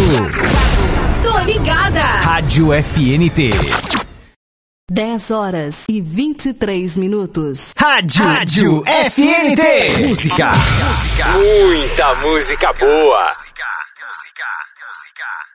Tô ligada. Rádio FNT. 10h23. Rádio FNT. Música. Muita música boa. Música.